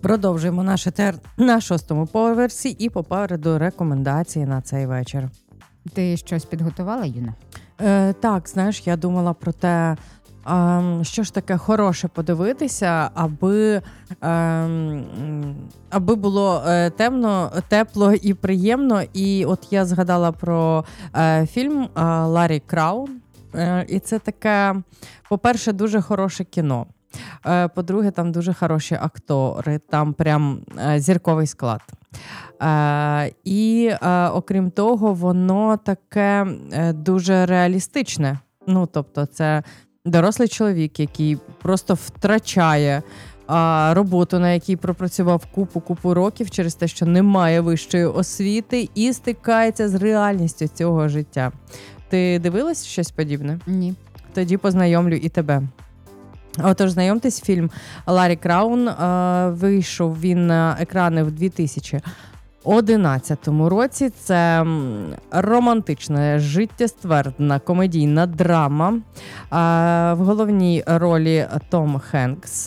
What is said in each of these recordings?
Продовжуємо наш етер на 6-му поверсі і попереду рекомендації на цей вечір. Ти щось підготувала, Юна? Так, знаєш, я думала про те, що ж таке хороше подивитися, аби було темно, тепло і приємно. І от я згадала про фільм Ларрі Краун. І це таке, по-перше, дуже хороше кіно. По-друге, там дуже хороші актори, там прям зірковий склад. І, окрім того, воно таке дуже реалістичне. Ну, тобто, це дорослий чоловік, який просто втрачає роботу, на якій пропрацював купу років через те, що немає вищої освіти і стикається з реальністю цього життя. Ти дивилась щось подібне? Ні. Тоді познайомлю і тебе. Отож, знайомтесь, фільм «Ларрі Краун». Вийшов він на екрани в 2011 році. Це романтична, життєствердна комедійна драма. В головній ролі Том Хенкс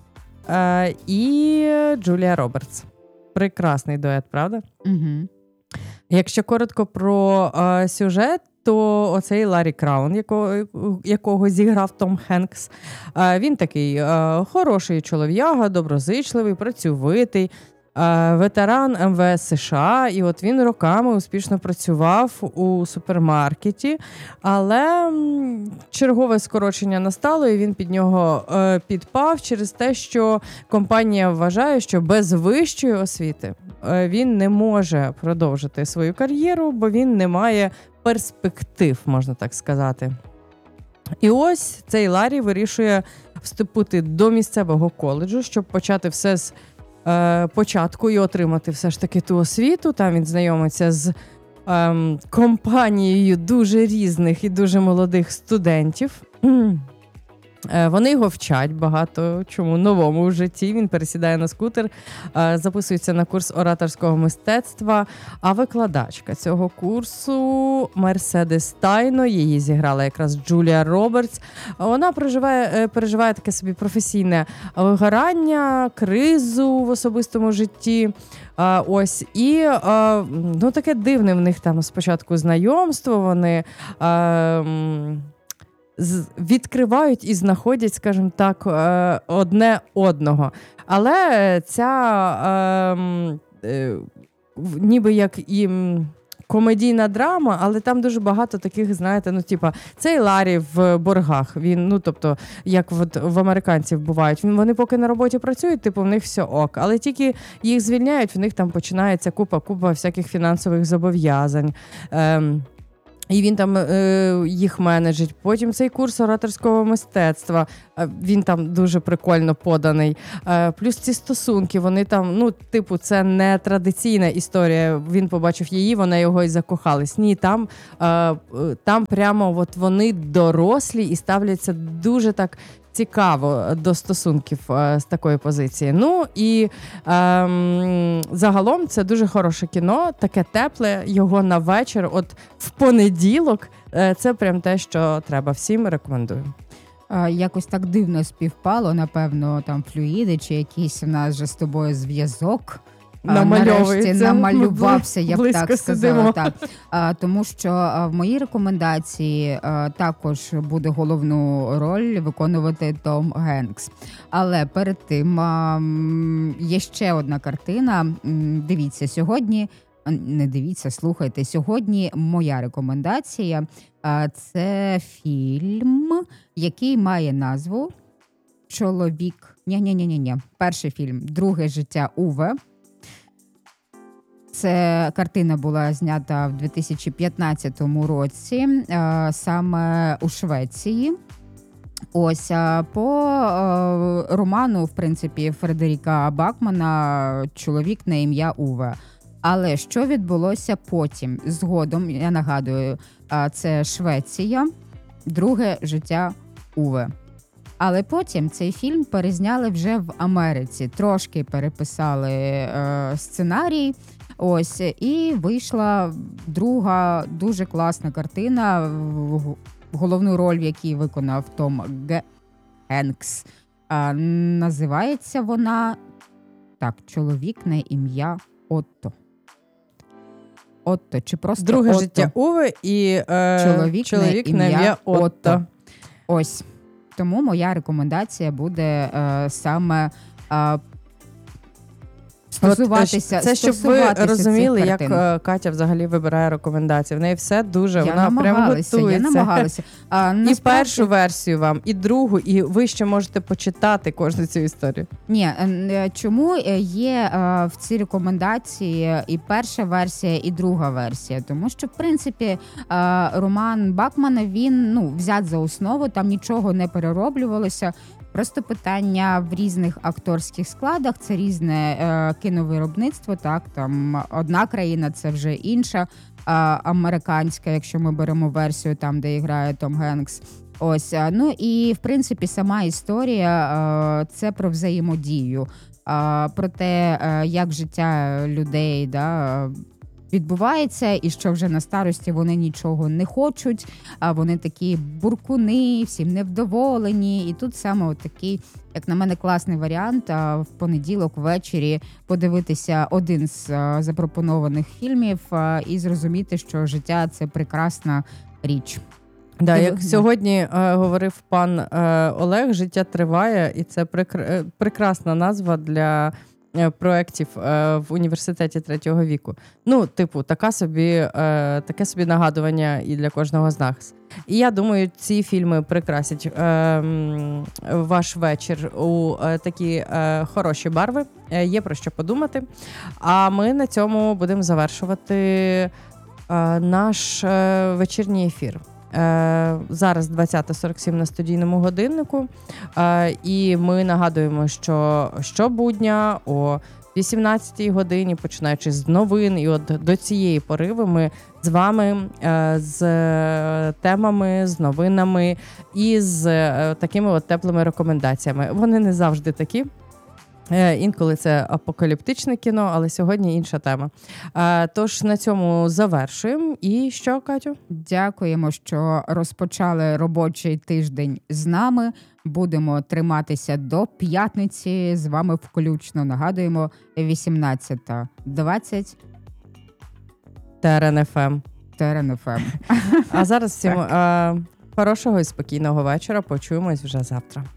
і Джулія Робертс. Прекрасний дует, правда? Угу. Якщо коротко про сюжет, то оцей Ларрі Краун, якого зіграв Том Хенкс, він такий хороший чолов'яга, доброзичливий, працьовитий, ветеран МВС США, і от він роками успішно працював у супермаркеті, але чергове скорочення настало, і він під нього підпав через те, що компанія вважає, що без вищої освіти він не може продовжити свою кар'єру, бо він не має перспектив, можна так сказати. І ось цей Ларрі вирішує вступити до місцевого коледжу, щоб почати все з початку і отримати все ж таки ту освіту. Там він знайомиться з компанією дуже різних і дуже молодих студентів. Вони його вчать багато чому новому в житті. Він пересідає на скутер, записується на курс ораторського мистецтва. А викладачка цього курсу Мерседес Тайно, її зіграла якраз Джулія Робертс. Вона переживає таке собі професійне вигорання, кризу в особистому житті. Ось, і таке дивне в них там спочатку знайомство, вони відкривають і знаходять, скажімо так, одне одного. Але ця ніби як і комедійна драма, але там дуже багато таких, знаєте, цей Ларрі в боргах, він, тобто, як в американців бувають, вони поки на роботі працюють, в них все ок, але тільки їх звільняють, в них там починається купа всяких фінансових зобов'язань. І він там їх менеджить. Потім цей курс ораторського мистецтва, він там дуже прикольно поданий. Плюс ці стосунки, вони там, це не традиційна історія. Він побачив її, вона його і закохалась. Ні, там прямо от вони дорослі і ставляться дуже так цікаво до стосунків з такої позиції. І загалом це дуже хороше кіно, таке тепле, його на вечір, от в понеділок. Це прям те, що треба. Всім рекомендую. Якось так дивно співпало, напевно, там флюїди чи якийсь у нас же з тобою зв'язок. Нарешті намалювався, я б так сказала. Так. Тому що в моїй рекомендації також буде головну роль виконувати Том Генкс. Але перед тим є ще одна картина. Дивіться, сьогодні, не дивіться, слухайте, сьогодні моя рекомендація – це фільм, який має назву «Чоловік». Ні. Перший фільм «Друге життя Уве». Це картина була знята в 2015 році, саме у Швеції. Ось, по роману, в принципі, Фредеріка Бакмана «Чоловік на ім'я Уве». Але що відбулося потім? Згодом, я нагадую, це Швеція, «Друге життя Уве». Але потім цей фільм перезняли вже в Америці. Трошки переписали сценарій. Ось, і вийшла друга дуже класна картина, головну роль в якій виконав Том Генкс. Називається вона Так, чоловік на ім'я Отто. Отто, чи просто Друге Отто? життя Уви і чоловік на ім'я Отто. Ось. Тому моя рекомендація буде саме стосуватися. Це щоб ви розуміли, цих як картин. Катя взагалі вибирає рекомендації. В неї все дуже, Я вона прямо намагалася. готується. І першу версію вам, і другу, і ви ще можете почитати кожну цю історію. Ні, чому є в цій рекомендації і перша версія, і друга версія? Тому що, в принципі, роман Бакмана, він взят за основу, там нічого не перероблювалося. Просто питання в різних акторських складах, це різне кіновиробництво, так, там одна країна, це вже інша, американська, якщо ми беремо версію там, де грає Том Генкс. Ось, і в принципі сама історія це про взаємодію, про те, як життя людей, відбувається, і що вже на старості вони нічого не хочуть, а вони такі буркуни, всім невдоволені. І тут саме такий, як на мене, класний варіант в понеділок ввечері подивитися один з запропонованих фільмів і зрозуміти, що життя – це прекрасна річ. Да, як сьогодні говорив пан Олег, життя триває, і це прекрасна назва для проєктів в університеті третього віку. Таке собі нагадування і для кожного з нас. І я думаю, ці фільми прикрасять ваш вечір у такі хороші барви. Є про що подумати. А ми на цьому будемо завершувати наш вечірній ефір. Зараз 20:47 на студійному годиннику, і ми нагадуємо, що щобудня о 18-й годині, починаючи з новин, і от до цієї пори ми з вами з темами, з новинами і з такими от теплими рекомендаціями. Вони не завжди такі. Інколи це апокаліптичне кіно, але сьогодні інша тема. Тож на цьому завершуємо. І що, Катю? Дякуємо, що розпочали робочий тиждень з нами. Будемо триматися до п'ятниці. З вами включно. Нагадуємо, 18:20. ТРН-ФМ. ТРН-ФМ. А зараз всім хорошого і спокійного вечора. Почуємось вже завтра.